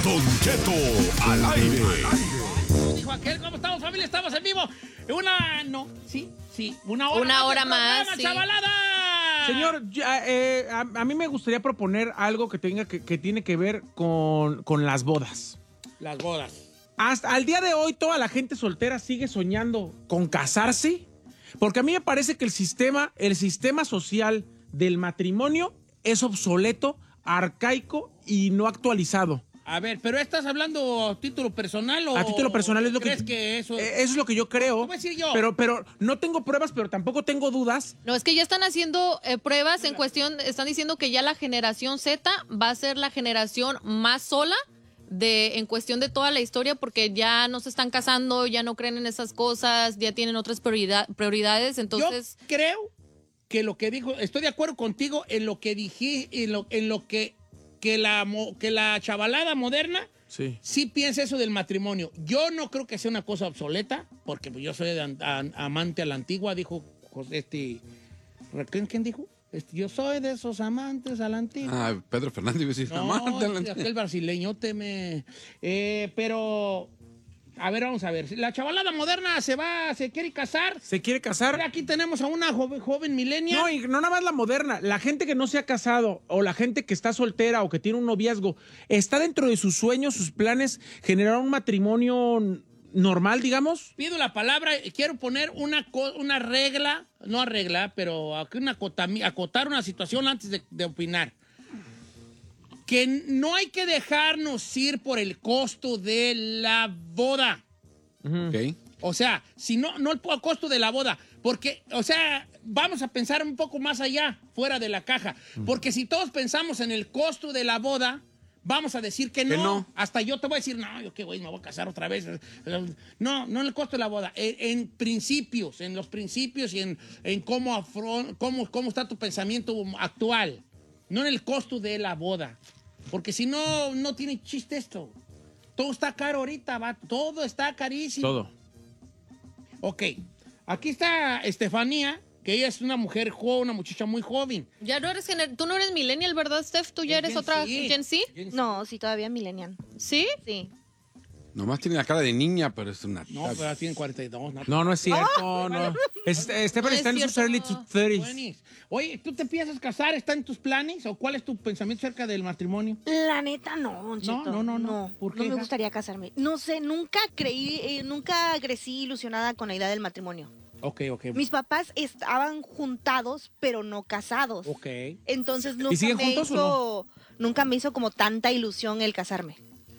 Don Cheto al aire. Dijo aquel, ¿cómo estamos, familia? Estamos en vivo. Una hora más, sí. ¡Chavalada! Señor, a mí me gustaría proponer algo que tiene que ver con las bodas. Las bodas. Hasta al día de hoy, toda la gente soltera sigue soñando con casarse, porque a mí me parece que el sistema social del matrimonio es obsoleto, arcaico y no actualizado. A ver, ¿pero estás hablando a título personal o...? A título personal es lo ¿crees que eso...? Eso es lo que yo creo. ¿Qué voy a decir yo? Pero no tengo pruebas, pero tampoco tengo dudas. No, es que ya están haciendo pruebas en cuestión, están diciendo que ya la generación Z va a ser la generación más sola en cuestión de toda la historia, porque ya no se están casando, ya no creen en esas cosas, ya tienen otras prioridades, entonces... Yo creo que lo que dijo, estoy de acuerdo contigo en lo que dije, en lo que la chavalada moderna sí piensa eso del matrimonio. Yo no creo que sea una cosa obsoleta, porque yo soy amante a la antigua, dijo ¿quién dijo? Yo soy de esos amantes a la antigua. Ah, Pedro Fernández iba a decir, amante a la antigua. Aquel brasileño pero... A ver, vamos a ver. La chavalada moderna se quiere casar. ¿Se quiere casar? Aquí tenemos a una joven millennial. No, y no nada más la moderna. La gente que no se ha casado o la gente que está soltera o que tiene un noviazgo, ¿está dentro de sus sueños, sus planes, generar un matrimonio normal, digamos? Pido la palabra, quiero poner una regla, no regla, pero acotar una situación antes de opinar. Que no hay que dejarnos ir por el costo de la boda. Okay. O sea, si no el costo de la boda. Porque, o sea, vamos a pensar un poco más allá, fuera de la caja. Porque si todos pensamos en el costo de la boda, vamos a decir que no. Hasta yo te voy a decir, no, yo qué güey, me voy a casar otra vez. No en el costo de la boda. En los principios y en cómo está tu pensamiento actual. No en el costo de la boda. Porque si no tiene chiste esto. Todo está caro ahorita, va. Todo está carísimo. Todo. Ok. Aquí está Estefanía, que ella es una mujer joven, una muchacha muy joven. Ya no eres tú no eres millennial, ¿verdad, Steph? ¿Tú ya eres otra Gen Z? No, sí, todavía millennial. ¿Sí? Sí. Nomás tiene la cara de niña, pero es una... No, pero tienen 42. No es cierto. No. Stephanie está en sus early 30s. Oye, ¿tú te piensas casar? ¿Está en tus planes? ¿O cuál es tu pensamiento acerca del matrimonio? La neta, no, Cheto. No. ¿Por qué? No me gustaría casarme. No sé, nunca crecí ilusionada con la idea del matrimonio. Ok. Mis papás estaban juntados, pero no casados. Ok. Entonces ¿Y siguen juntos o nunca me hizo como tanta ilusión el casarme.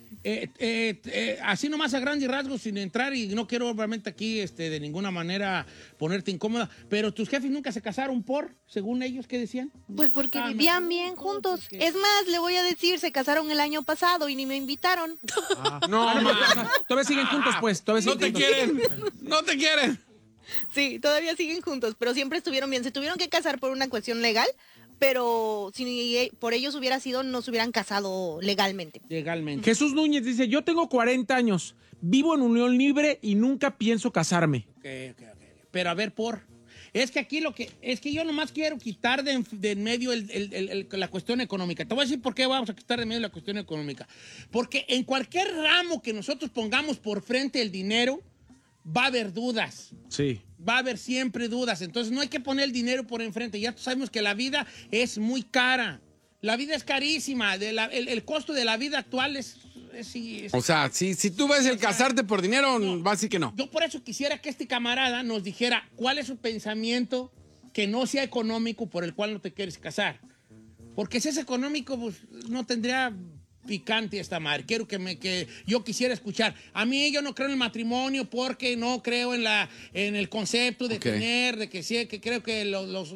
Así nomás a grandes rasgos, sin entrar, y no quiero obviamente aquí de ninguna manera ponerte incómoda, pero tus jefes nunca se casaron según ellos, ¿qué decían? Pues porque vivían bien juntos. Es más, le voy a decir, se casaron el año pasado y ni me invitaron. Todavía siguen juntos, pues. No te quieren. Sí, todavía siguen juntos, pero siempre estuvieron bien. Se tuvieron que casar por una cuestión legal, pero si por ellos hubiera sido, no se hubieran casado legalmente. Jesús Núñez dice, yo tengo 40 años, vivo en unión libre y nunca pienso casarme. Ok. Pero a ver, es que aquí es que yo nomás quiero quitar de en medio la cuestión económica. Te voy a decir por qué vamos a quitar de en medio la cuestión económica. Porque en cualquier ramo que nosotros pongamos por frente el dinero, va a haber dudas. Sí. Va a haber siempre dudas. Entonces no hay que poner el dinero por enfrente. Ya sabemos que la vida es muy cara. La vida es carísima. El costo de la vida actual es O sea, si tú ves el casarte por dinero, va a decir que no. Yo por eso quisiera que este camarada nos dijera cuál es su pensamiento que no sea económico por el cual no te quieres casar. Porque si es económico, pues no tendría picante esta madre. Quiero que yo quisiera escuchar. A mí yo no creo en el matrimonio porque no creo en el concepto de tener, de que sí, que creo que los